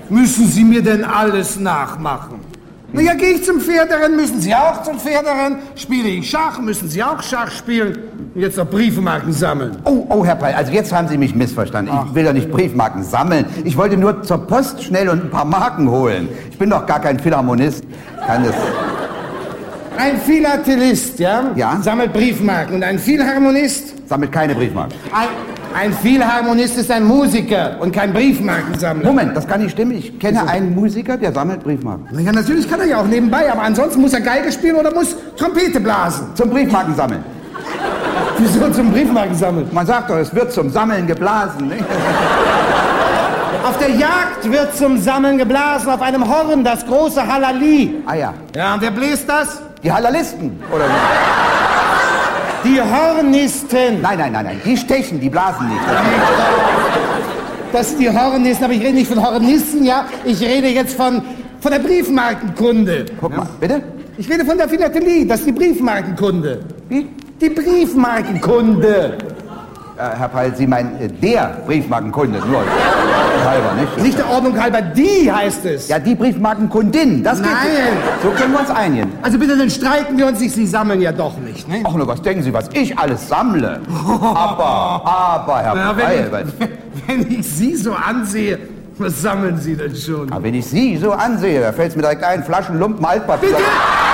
müssen Sie mir denn alles nachmachen? Na ja, gehe ich zum Pferderennen, müssen Sie auch zum Pferderennen. Spiele ich Schach, müssen Sie auch Schach spielen. Und jetzt noch Briefmarken sammeln. Oh, Herr Preil, also jetzt haben Sie mich missverstanden. Ich will doch nicht Briefmarken sammeln. Ich wollte nur zur Post schnell und ein paar Marken holen. Ich bin doch gar kein Philharmonist. Kann das... Ein Philatelist, ja? Ja. Sammelt Briefmarken. Und ein Philharmonist? Sammelt keine Briefmarken. Ein Philharmonist ist ein Musiker und kein Briefmarkensammler. Moment, das kann nicht stimmen. Ich kenne einen Musiker, der sammelt Briefmarken. Na ja, natürlich kann er ja auch nebenbei, aber ansonsten muss er Geige spielen oder muss Trompete blasen. Zum Briefmarken sammeln. Wieso zum Briefmarkensammeln? Man sagt doch, es wird zum Sammeln geblasen, nicht? Auf der Jagd wird zum Sammeln geblasen, auf einem Horn, das große Halali. Ah ja. Ja, und wer bläst das? Die Hallalisten, oder wie? Die Hornisten. Nein, die stechen, die blasen nicht. Das sind die Hornisten, aber ich rede nicht von Hornisten, ja? Ich rede jetzt von der Briefmarkenkunde. Guck mal, bitte? Ich rede von der Philatelie, das ist die Briefmarkenkunde. Wie? Die Briefmarkenkunde. Herr Preil, Sie meinen der Briefmarkenkunde, nur halber, nicht? Nicht der Ordnung halber, die heißt es. Ja, die Briefmarkenkundin, das geht. Nein. So können wir uns einigen. Also bitte, dann streiten wir uns nicht, Sie sammeln ja doch nicht, ne? Ach nur, was denken Sie, was ich alles sammle? Aber, Herr Na, Preil... wenn ich Sie so ansehe, was sammeln Sie denn schon? Aber wenn ich Sie so ansehe, da fällt es mir direkt ein, Flaschen, Lumpen, Altpapier. Bitte!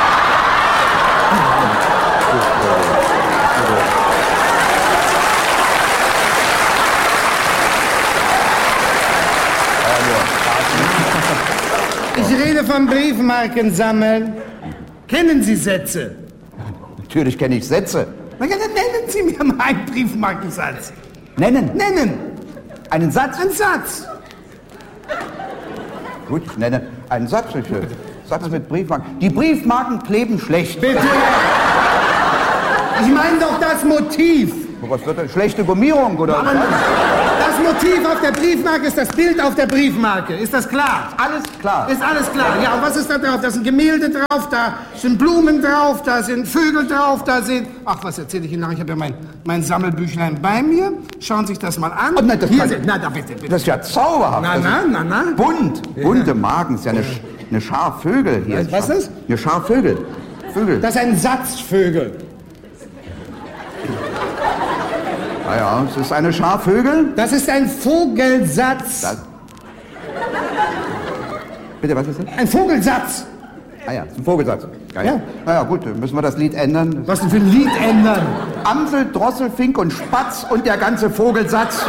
Ich rede vom Briefmarkensammeln. Kennen Sie Sätze? Natürlich kenne ich Sätze. Na ja, dann nennen Sie mir mal einen Briefmarkensatz. Nennen? Nennen! Einen Satz? Ein Satz. Gut, ich nenne einen Satz. Satz mit Briefmarken. Die Briefmarken kleben schlecht. Bitte! Ich meine doch das Motiv. Was wird das? Schlechte Gummierung, oder? Aber das Motiv auf der Briefmarke ist das Bild auf der Briefmarke. Ist das klar? Alles klar. Ist alles klar. Ja, und was ist da drauf? Da sind Gemälde drauf, da sind Blumen drauf, da sind Vögel drauf, da sind... Ach, was erzähle ich Ihnen nach? Ich habe ja mein Sammelbüchlein bei mir. Schauen Sie sich das mal an. Oh, nein, das Hier kann- sind... Na, da bitte. Das ist ja zauberhaft. Na. Bunt. Bunte Marken. Das ist ja eine Schar Vögel hier. Was ist das? Eine Schar Vögel. Das ist ein Satz Vögel. Ja, es ist eine Schar Vögel. Das ist ein Vogelsatz. Bitte, was ist das? Ein Vogelsatz. Ah ja, ist ein Vogelsatz. Ja. Na ja, gut, dann müssen wir das Lied ändern. Was denn für ein Lied ändern? Amsel, Drossel, Fink und Spatz und der ganze Vogelsatz.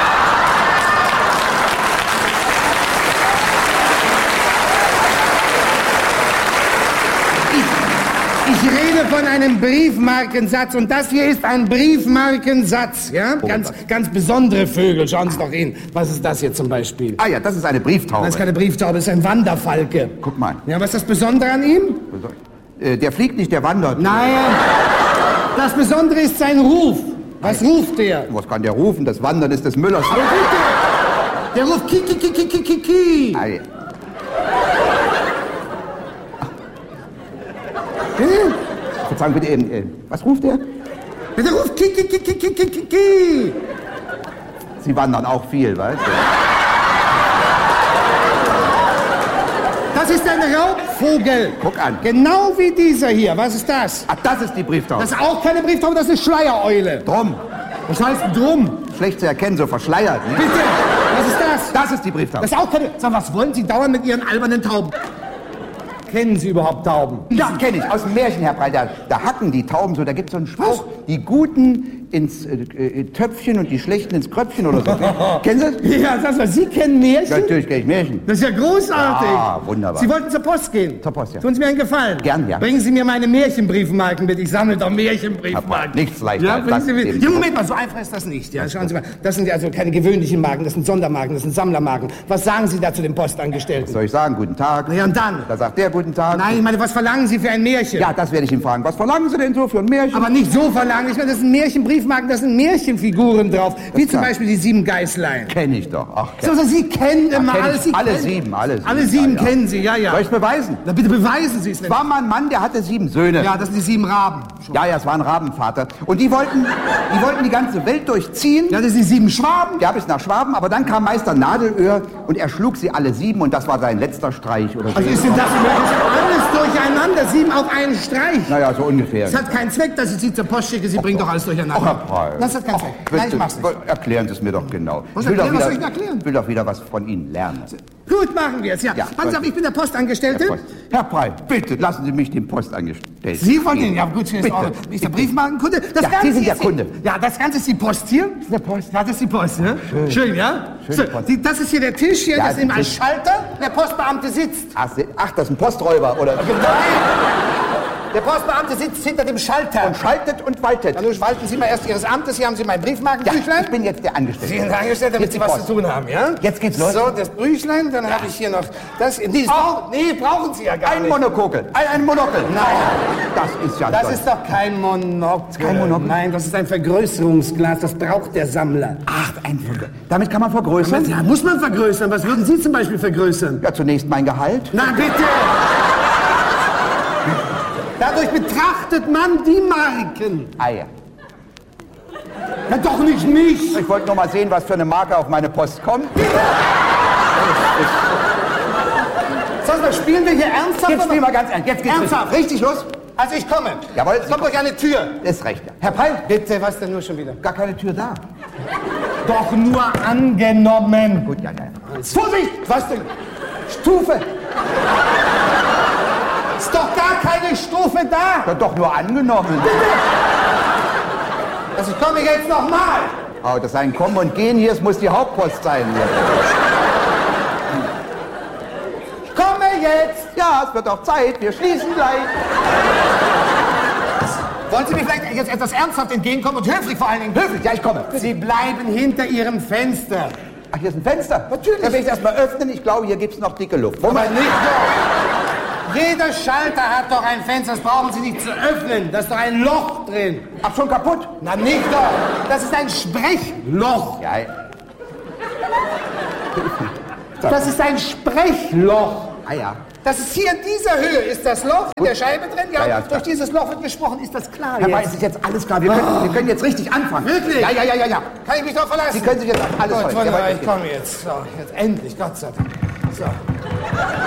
Ich rede von einem Briefmarkensatz und das hier ist ein Briefmarkensatz, ja? Ganz besondere Vögel, schauen Sie doch hin. Was ist das hier zum Beispiel? Ah ja, das ist eine Brieftaube. Das ist keine Brieftaube, das ist ein Wanderfalke. Guck mal. Ja, was ist das Besondere an ihm? Der fliegt nicht, der wandert. Nein, das Besondere ist sein Ruf. Was ruft der? Was kann der rufen? Das Wandern ist des Müllers. Aber bitte, der ruft ki, ki, ki, ki, ki, ki, ki. Ei. Verzeihung, bitte, was ruft der? Der ruft ki, ki, ki, ki, ki, ki, ki, ki. Sie wandern auch viel, weißt du? Das ist ein Raubvogel. Guck an. Genau wie dieser hier. Was ist das? Ach, das ist die Brieftaube. Das ist auch keine Brieftaube, das ist eine Schleiereule. Drum. Was heißt drum? Schlecht zu erkennen, so verschleiert. Ne? Bitte, was ist das? Das ist die Brieftaube. Das ist auch keine... Sag, was wollen Sie dauernd mit Ihren albernen Tauben? Kennen Sie überhaupt Tauben? Ja, kenne ich. Aus dem Märchen, Herr Breil. Da hacken die Tauben so. Da gibt es so einen Spruch. Die Guten ins Töpfchen und die Schlechten ins Kröpfchen oder so. Kennen Sie? Ja, sag mal, Sie kennen Märchen? Ja, natürlich kenne ich Märchen. Das ist ja großartig. Ja, wunderbar. Sie wollten zur Post gehen. Zur Post, ja. Tun Sie mir einen Gefallen. Gern, ja. Bringen Sie mir meine Märchenbriefmarken mit. Ich sammle doch Märchenbriefmarken. Nichts leichter. Ja, als bringen das Sie mir. eben. Ja, Moment mal, so einfach ist das nicht. Ja, schauen Sie mal. Das sind ja also keine gewöhnlichen Marken, das sind Sondermarken, das sind Sammlermarken. Was sagen Sie da zu den Postangestellten? Was soll ich sagen? Guten Tag. Na ja, und dann? Da sagt der Guten Tag. Nein, ich meine, was verlangen Sie für ein Märchen? Ja, das werde ich ihn fragen. Was verlangen Sie denn so für ein Märchen? Aber nicht so verlangen. Ich meine, das ist ein Märchenbrief. Briefmarken, da sind Märchenfiguren drauf. Wie zum Beispiel die 7 Geißlein. Kenn ich doch. Ach, So, Sie kennen immer kenn alles. ich. Alle sieben. Alle 7 kennen Sie, ja. Soll ich's beweisen? Na, bitte beweisen Sie es. Es war mal ein Mann, der hatte 7 Söhne. Ja, das sind die 7 Raben. Ja, es war ein Rabenvater. Und die wollten die ganze Welt durchziehen. Ja, das sind die 7 Schwaben. Ja, bis nach Schwaben. Aber dann kam Meister Nadelöhr und er schlug sie alle 7 und das war sein letzter Streich. Oder so. Also ist denn das alles durcheinander? 7 auf einen Streich. Naja, so ungefähr. Es hat keinen Zweck, dass ich Sie zur Post schicke. Sie bringt doch alles durcheinander. Herr Preil. Das hat keinen Zweck. Nein, ich mach's nicht. Erklären Sie es mir doch genau. Was erklären? Was soll ich denn erklären? Ich will doch wieder was von Ihnen lernen. Gut, machen wir es, ja. Passen Sie auf, ich bin der Postangestellte. Herr Preil, bitte lassen Sie mich den Postangestellten. Sie wollen ihn? Ja gut, Sie sind auch nicht der Briefmarkenkunde. Das Ja, Ganze Sie sind der ist Kunde. Ja, das Ganze ist die Post hier. Der Post. Ja, das ist die Post, ne? Schön, ja? Schöne So, Post. das ist hier der Tisch hier, Ja, das ist eben das als ist- Schalter. Der Postbeamte sitzt. Ach, das ist ein Posträuber, oder? Nein! Der Postbeamte sitzt hinter dem Schalter. Und schaltet und waltet. Ja, nun walten Sie mal erst Ihres Amtes. Hier haben Sie mein Ja, Briefmarkenbüchlein. ich bin jetzt der Angestellte. Sie sind angestellt, damit Jetzt Sie die was Post. zu tun haben, ja? Jetzt geht's los. So, das Büchlein, dann habe ich hier noch das. Nee, brauchen Sie ja gar Ein nicht. Monokel. Ein Monokel. Nein. Das ist ja Das toll. ist doch kein Monokel. Kein Monokel? Nein, das ist ein Vergrößerungsglas. Das braucht der Sammler. Ach, ein Monokel. Damit kann man vergrößern? Ja, muss man vergrößern. Was würden Sie zum Beispiel vergrößern? Ja, zunächst mein Gehalt. Na bitte! Dadurch betrachtet man die Marken. Eier. Na doch nicht mich. Ich wollte nur mal sehen, was für eine Marke auf meine Post kommt. Sag mal, spielen wir hier ernsthaft? Jetzt spielen wir ganz ernst. Jetzt geht's Ernsthaft? richtig los. Also ich komme. Jawohl, Es kommt durch eine Tür. Ist recht. Ja. Herr Preil, Bitte, was denn nur schon wieder? gar keine Tür da. Doch nur angenommen. Gut, ja. Vorsicht! Was denn? Stufe. Ist doch gar keine Stufe da. Ja, doch nur angenommen. Also ich komme jetzt nochmal. Oh, das ist ein Kommen und Gehen hier, es muss die Hauptpost sein. Ich komme jetzt. Ja, es wird auch Zeit, wir schließen gleich. Wollen Sie mir vielleicht jetzt etwas ernsthaft entgegenkommen und höflich vor allen Dingen? Höflich, ja, ich komme. Sie bleiben hinter Ihrem Fenster. Ach, hier ist ein Fenster. Natürlich. Dann will ich es erstmal öffnen. Ich glaube, hier gibt es noch dicke Luft. Aber nicht doch. Jeder Schalter hat doch ein Fenster, das brauchen Sie nicht zu öffnen. Da ist doch ein Loch drin. Ach, schon kaputt? Na nicht doch. Das ist ein Sprechloch. Ja. Das ist ein Sprechloch. Ah ja. Das ist hier in dieser Höhe, ist das Loch in der Scheibe drin? Ja, Ja, ist durch klar. dieses Loch wird gesprochen, ist das klar Herr jetzt? Weiß, es ist jetzt alles klar. Wir können jetzt richtig anfangen. Wirklich? Ja. Kann ich mich doch verlassen? Sie können sich jetzt auf alles Gut, freuen. wunderbar, Jawohl, ich komme jetzt. So, jetzt endlich, Gott sei Dank. So.